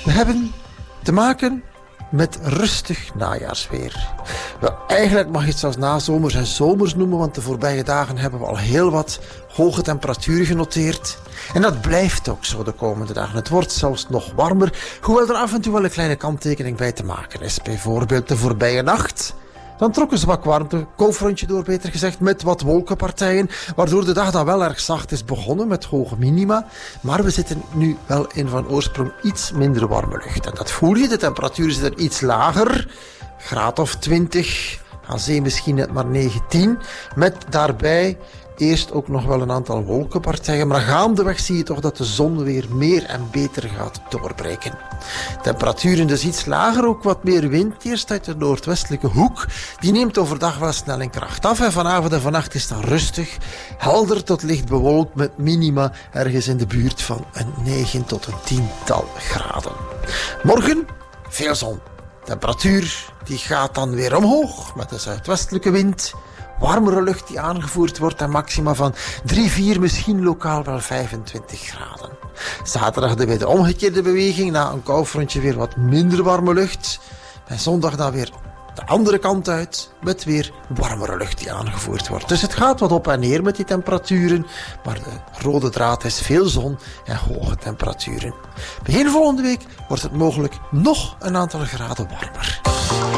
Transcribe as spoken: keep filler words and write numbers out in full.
We hebben te maken met rustig najaarsweer. Wel, eigenlijk mag je het zelfs nazomers en zomers noemen, want de voorbije dagen hebben we al heel wat hoge temperaturen genoteerd. En dat blijft ook zo de komende dagen. Het wordt zelfs nog warmer, hoewel er af en toe wel een kleine kanttekening bij te maken is. Bijvoorbeeld de voorbije nacht. Dan trok een zwak warmte, koufrontje door, beter gezegd, met wat wolkenpartijen, waardoor de dag dan wel erg zacht is begonnen met hoge minima. Maar we zitten nu wel in van oorsprong iets minder warme lucht. En dat voel je, de temperaturen zitten iets lager, graad of twintig, aan zee misschien net maar negentien, met daarbij eerst ook nog wel een aantal wolkenpartijen, maar gaandeweg zie je toch dat de zon weer meer en beter gaat doorbreken. Temperaturen dus iets lager, ook wat meer wind, eerst uit de noordwestelijke hoek. Die neemt overdag wel snel in kracht af en vanavond en vannacht is dan rustig, helder tot licht bewolkt met minima ergens in de buurt van een negen tot een tiental graden. Morgen veel zon. Temperatuur die gaat dan weer omhoog met de zuidwestelijke wind. Warmere lucht die aangevoerd wordt en maxima van drie, vier, misschien lokaal wel vijfentwintig graden. Zaterdag de weer de omgekeerde beweging, na een koufrontje weer wat minder warme lucht. En zondag dan weer de andere kant uit, met weer warmere lucht die aangevoerd wordt. Dus het gaat wat op en neer met die temperaturen, maar de rode draad is veel zon en hoge temperaturen. Begin volgende week wordt het mogelijk nog een aantal graden warmer.